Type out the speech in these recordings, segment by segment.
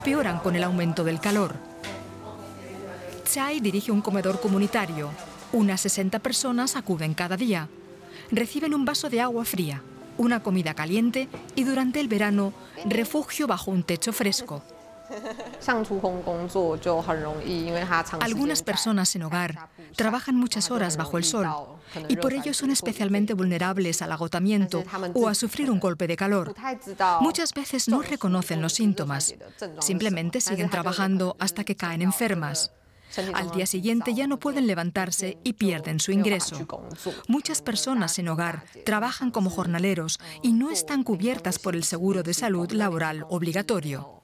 empeoran con el aumento del calor. Chai dirige un comedor comunitario. Unas 60 personas acuden cada día. Reciben un vaso de agua fría, una comida caliente y durante el verano, refugio bajo un techo fresco. Algunas personas sin hogar trabajan muchas horas bajo el sol y por ello son especialmente vulnerables al agotamiento o a sufrir un golpe de calor. Muchas veces no reconocen los síntomas, simplemente siguen trabajando hasta que caen enfermas. Al día siguiente ya no pueden levantarse y pierden su ingreso. Muchas personas sin hogar trabajan como jornaleros y no están cubiertas por el seguro de salud laboral obligatorio.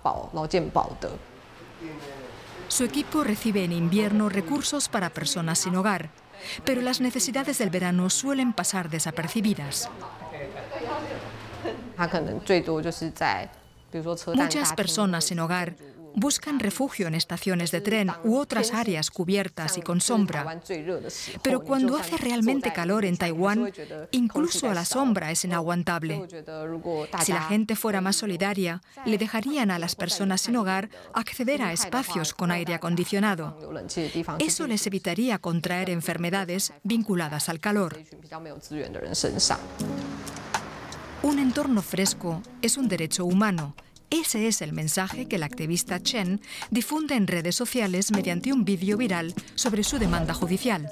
Su equipo recibe en invierno recursos para personas sin hogar, pero las necesidades del verano suelen pasar desapercibidas. Muchas personas sin hogar buscan refugio en estaciones de tren u otras áreas cubiertas y con sombra. Pero cuando hace realmente calor en Taiwán, incluso a la sombra es inaguantable. Si la gente fuera más solidaria, le dejarían a las personas sin hogar acceder a espacios con aire acondicionado. Eso les evitaría contraer enfermedades vinculadas al calor. Un entorno fresco es un derecho humano. Ese es el mensaje que la activista Chen difunde en redes sociales mediante un vídeo viral sobre su demanda judicial.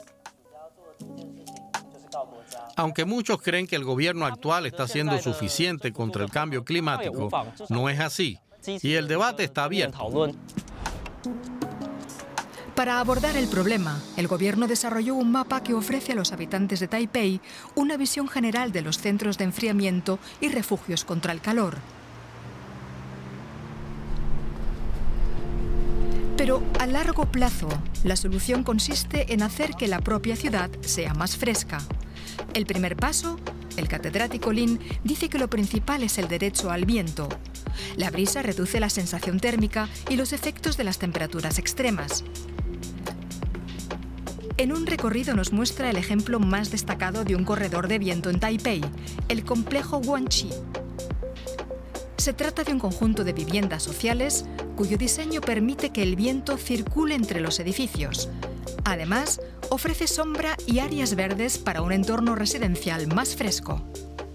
Aunque muchos creen que el gobierno actual está haciendo suficiente contra el cambio climático, no es así. Y el debate está abierto. Para abordar el problema, el gobierno desarrolló un mapa que ofrece a los habitantes de Taipei una visión general de los centros de enfriamiento y refugios contra el calor. Pero a largo plazo, la solución consiste en hacer que la propia ciudad sea más fresca. El primer paso, el catedrático Lin dice que lo principal es el derecho al viento. La brisa reduce la sensación térmica y los efectos de las temperaturas extremas. En un recorrido nos muestra el ejemplo más destacado de un corredor de viento en Taipei, el complejo Guanxi. Se trata de un conjunto de viviendas sociales cuyo diseño permite que el viento circule entre los edificios. Además, ofrece sombra y áreas verdes para un entorno residencial más fresco.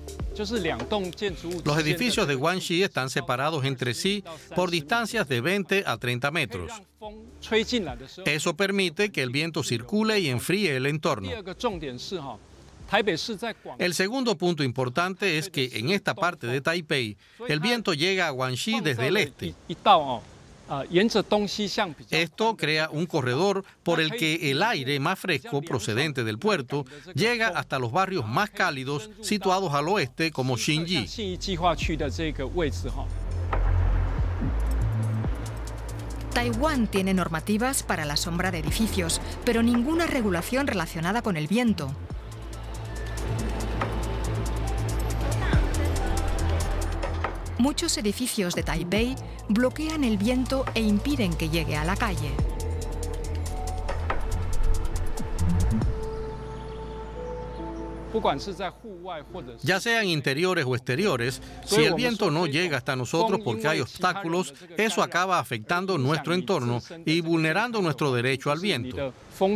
Los edificios de Guanxi están separados entre sí por distancias de 20 a 30 metros. Eso permite que el viento circule y enfríe el entorno. El segundo punto importante es que en esta parte de Taipei, el viento llega a Guanxi desde el este. Esto crea un corredor por el que el aire más fresco procedente del puerto llega hasta los barrios más cálidos situados al oeste como Xinyi. Taiwán tiene normativas para la sombra de edificios, pero ninguna regulación relacionada con el viento. Muchos edificios de Taipei bloquean el viento e impiden que llegue a la calle. Ya sean interiores o exteriores, si el viento no llega hasta nosotros porque hay obstáculos, eso acaba afectando nuestro entorno y vulnerando nuestro derecho al viento.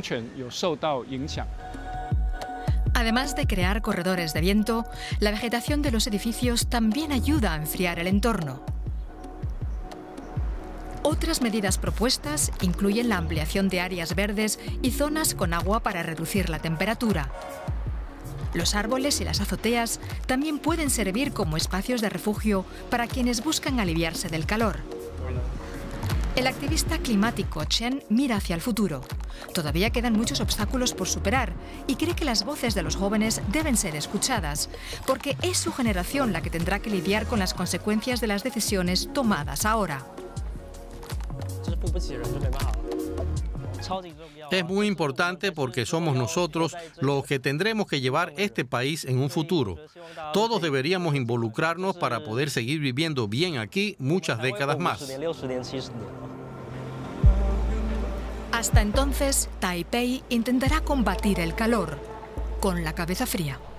Además de crear corredores de viento, la vegetación de los edificios también ayuda a enfriar el entorno. Otras medidas propuestas incluyen la ampliación de áreas verdes y zonas con agua para reducir la temperatura. Los árboles y las azoteas también pueden servir como espacios de refugio para quienes buscan aliviarse del calor. El activista climático Chen mira hacia el futuro. Todavía quedan muchos obstáculos por superar y cree que las voces de los jóvenes deben ser escuchadas, porque es su generación la que tendrá que lidiar con las consecuencias de las decisiones tomadas ahora. Es muy importante porque somos nosotros los que tendremos que llevar este país en un futuro. Todos deberíamos involucrarnos para poder seguir viviendo bien aquí muchas décadas más. Hasta entonces, Taipei intentará combatir el calor con la cabeza fría.